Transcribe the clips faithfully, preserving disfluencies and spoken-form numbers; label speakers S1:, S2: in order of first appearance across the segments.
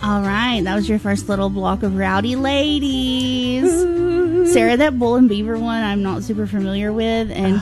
S1: All right, that was your first little block of Rowdy Ladies. Sarah, that Bull and Beaver one I'm not super familiar with, and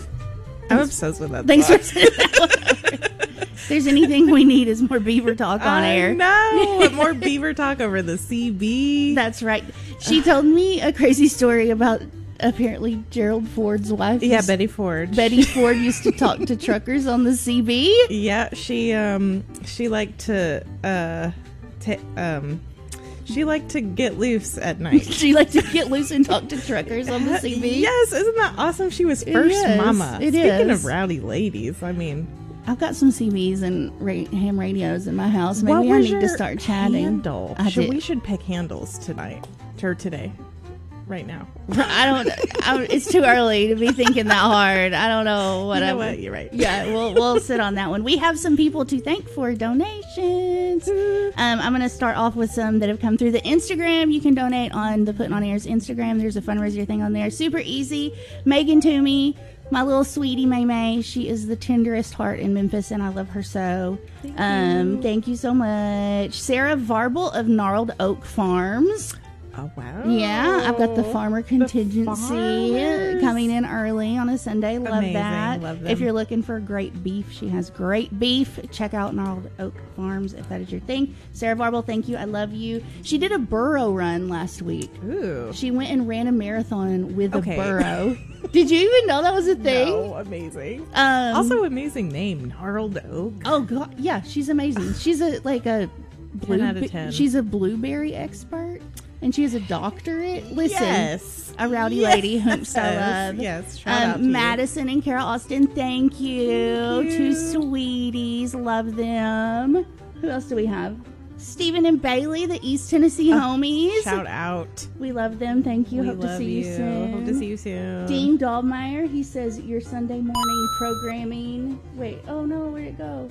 S2: I'm obsessed with that.
S1: Thanks song. for saying that one over. If there's anything we need is more Beaver talk on
S2: I
S1: air.
S2: No, more Beaver talk over the C B.
S1: That's right. She told me a crazy story about apparently Gerald Ford's wife.
S2: Yeah, Betty Ford.
S1: Betty Ford used to talk to truckers on the C B.
S2: Yeah, she um she liked to uh ta- um she liked to get loose at night.
S1: She liked to get loose and talk to truckers on the C B.
S2: Yes, isn't that awesome? She was first
S1: is.
S2: mama.
S1: It
S2: Speaking
S1: is.
S2: of rowdy ladies, I mean,
S1: I've got some C Bs and ra- ham radios in my house. Maybe
S2: what
S1: I
S2: was
S1: need
S2: your
S1: to start chatting.
S2: handle?
S1: I
S2: Should,
S1: did.
S2: we should pick handles tonight or today, right now.
S1: I don't. I, it's too early to be thinking that hard. I don't know what
S2: You know
S1: I.
S2: what? You're right.
S1: Yeah, we'll we'll sit on that one. We have some people to thank for donations. Um, I'm going to start off with some that have come through the Instagram. You can donate on the Putting on Air's Instagram. There's a fundraiser thing on there. Super easy. Megan Toomey, my little sweetie May May. She is the tenderest heart in Memphis, and I love her so.
S2: Thank
S1: um,
S2: you.
S1: Thank you so much, Sarah Varble of Gnarled Oak Farms.
S2: Oh wow!
S1: Yeah, I've got the farmer contingency
S2: farmers.
S1: coming in early on a Sunday. Love
S2: Amazing.
S1: that.
S2: Love them.
S1: If you're looking for great beef, she has great beef. Check out Gnarled Oak Farms if that is your thing. Sarah Varble, thank you. I love you. She did a burro run last week.
S2: Ooh.
S1: She went and ran a marathon with
S2: Okay.
S1: a burro. Did you even know that was a thing?
S2: No, amazing.
S1: Um,
S2: Also, amazing name, Gnarled Oak.
S1: oh god, yeah, she's amazing. She's a like a
S2: ten out of ten.
S1: She's a blueberry expert. And she has a doctorate. Listen,
S2: Yes.
S1: a rowdy
S2: Yes.
S1: lady, whomst I love.
S2: Yes, shout out to
S1: Um,
S2: you.
S1: Madison and Carol Austin, thank you.
S2: Thank you.
S1: Two sweeties, love them. Who else do we have? Stephen and Bailey, the East Tennessee homies.
S2: Shout out.
S1: We love them. Thank you.
S2: We
S1: Hope to
S2: love
S1: see you, soon.
S2: Hope to see you soon.
S1: Dean Dahlmeyer, he says your Sunday morning programming. Wait, oh no, where'd it go?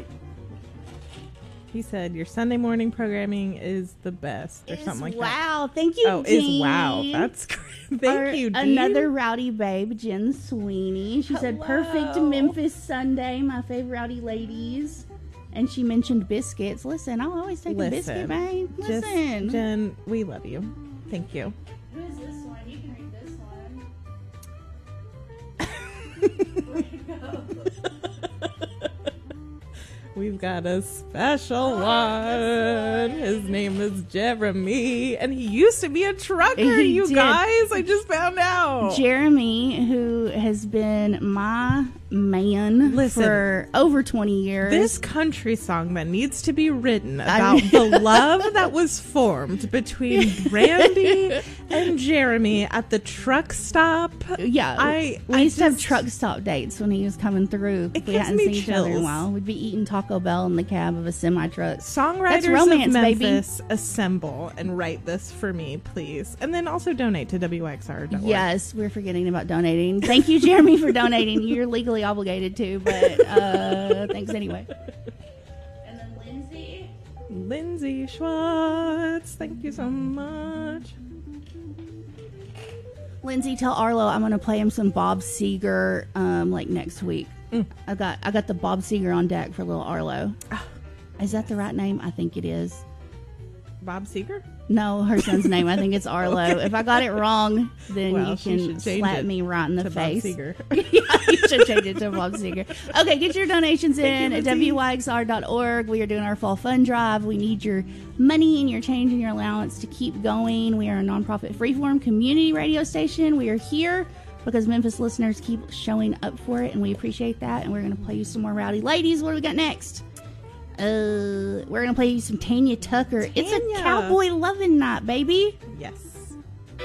S2: He said your Sunday morning programming is the best, or
S1: Is
S2: something like that.
S1: wow. Thank you,
S2: Oh,
S1: Dean.
S2: is wow. That's great. Thank
S1: Our-
S2: you, Dean.
S1: Another rowdy babe, Jen Sweeney. She said, perfect
S2: Hello.
S1: Memphis Sunday, my favorite rowdy ladies. And she mentioned biscuits. Listen, I'll always take
S2: Listen,
S1: a biscuit, babe.
S2: Just,
S1: Listen.
S2: Jen, we love you. Thank you.
S1: Who is this one? You can read this one. Where'd it go?
S2: We've got a special one. His name is Jeremy, and he used to be a trucker,
S1: He
S2: you
S1: did.
S2: guys. I just found out.
S1: Jeremy, who has been my man
S2: Listen,
S1: for over twenty years.
S2: This country song that needs to be written
S1: I-
S2: about the love that was formed between Randy and Jeremy at the truck stop.
S1: Yeah,
S2: I-
S1: we
S2: I
S1: used to have
S2: just-
S1: truck stop dates when he was coming through.
S2: It
S1: We
S2: gives
S1: hadn't
S2: me
S1: seen each other in a
S2: chills.
S1: while. We'd be eating Taco Bell in the cab of a semi truck.
S2: Songwriters
S1: romance,
S2: of
S1: baby.
S2: Memphis, assemble and write this for me, please. And then also donate to W X R dot org.
S1: Yes, we're forgetting about donating. Thank you, Jeremy, for donating. You're legally obligated to, but uh, thanks anyway. And then Lindsay.
S2: Lindsay Schwartz, thank you so much.
S1: Lindsay, tell Arlo I'm going to play him some Bob Seger um, like next week.
S2: Mm.
S1: I got I got the Bob Seger on deck for little Arlo.
S2: Ah.
S1: Is that the right name? I think it is.
S2: Bob Seger?
S1: No, her son's name. I think it's Arlo.
S2: Okay.
S1: If I got it wrong, then
S2: Well,
S1: you
S2: she
S1: can
S2: should change
S1: slap
S2: it
S1: me right in the
S2: to Bob
S1: face.
S2: Seger.
S1: Yeah, you should change it to Bob Seger. Okay, get your donations in
S2: Thank you,
S1: at
S2: Lindsay.
S1: W Y X R dot org. We are doing our fall fund drive. We need your money and your change and your allowance to keep going. We are a nonprofit freeform community radio station. We are here because Memphis listeners keep showing up for it, and we appreciate that. And we're going to play you some more rowdy ladies. What do we got next? Uh, we're going to play you some Tanya Tucker. It's a
S2: Tanya.
S1: cowboy loving night, baby.
S2: Yes.